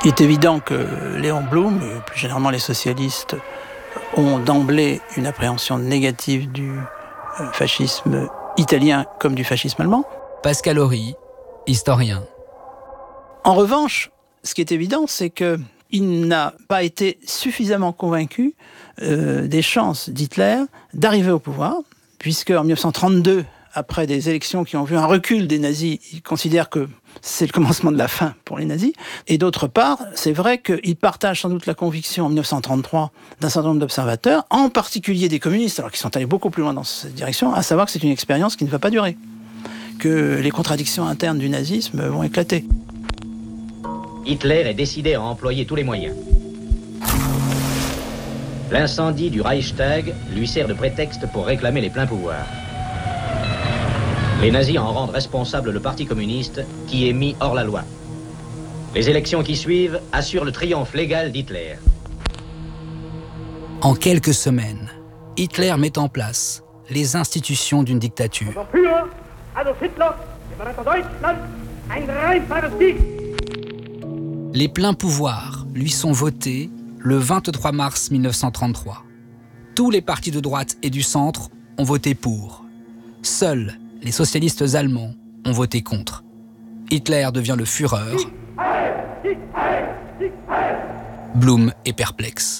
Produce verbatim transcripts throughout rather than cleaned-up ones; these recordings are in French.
Il est évident que Léon Blum, et plus généralement les socialistes, ont d'emblée une appréhension négative du fascisme italien comme du fascisme allemand. Pascal Horry, historien. En revanche, ce qui est évident, c'est qu'il n'a pas été suffisamment convaincu euh, des chances d'Hitler d'arriver au pouvoir, puisque en dix-neuf cent trente-deux, après des élections qui ont vu un recul des nazis, il considère que c'est le commencement de la fin pour les nazis. Et d'autre part, c'est vrai qu'il partage sans doute la conviction en dix-neuf cent trente-trois d'un certain nombre d'observateurs, en particulier des communistes, alors qu'ils sont allés beaucoup plus loin dans cette direction, à savoir que c'est une expérience qui ne va pas durer, que les contradictions internes du nazisme vont éclater. Hitler est décidé à employer tous les moyens. L'incendie du Reichstag lui sert de prétexte pour réclamer les pleins pouvoirs. Les nazis en rendent responsable le Parti communiste qui est mis hors la loi. Les élections qui suivent assurent le triomphe légal d'Hitler. En quelques semaines, Hitler met en place les institutions d'une dictature. Les pleins pouvoirs lui sont votés le vingt-trois mars mille neuf cent trente-trois. Tous les partis de droite et du centre ont voté pour. Seuls les socialistes allemands ont voté contre. Hitler devient le Führer. Blum est perplexe.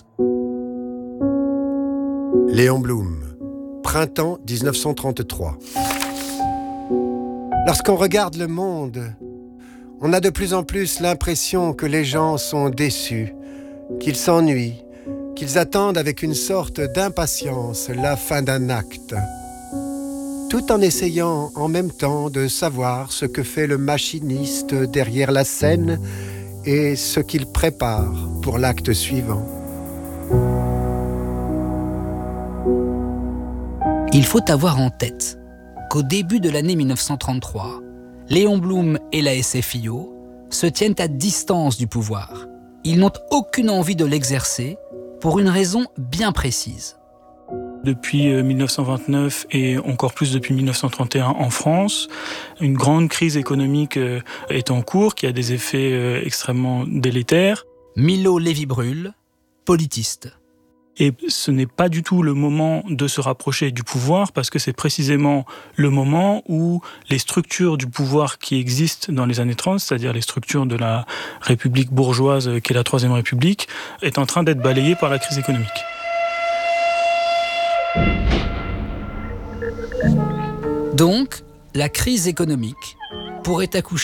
Léon Blum, printemps dix-neuf cent trente-trois. Lorsqu'on regarde le monde, on a de plus en plus l'impression que les gens sont déçus, qu'ils s'ennuient, qu'ils attendent avec une sorte d'impatience la fin d'un acte, tout en essayant en même temps de savoir ce que fait le machiniste derrière la scène et ce qu'il prépare pour l'acte suivant. Il faut avoir en tête qu'au début de l'année mille neuf cent trente-trois, Léon Blum et la S F I O se tiennent à distance du pouvoir. Ils n'ont aucune envie de l'exercer pour une raison bien précise. Depuis mille neuf cent vingt-neuf et encore plus depuis mille neuf cent trente et un en France, une grande crise économique est en cours qui a des effets extrêmement délétères. Milo Lévy-Bruhl, politiste. Et ce n'est pas du tout le moment de se rapprocher du pouvoir parce que c'est précisément le moment où les structures du pouvoir qui existent dans les années trente, c'est-à-dire les structures de la République bourgeoise qu'est la Troisième République, est en train d'être balayées par la crise économique. Donc, la crise économique pourrait accoucher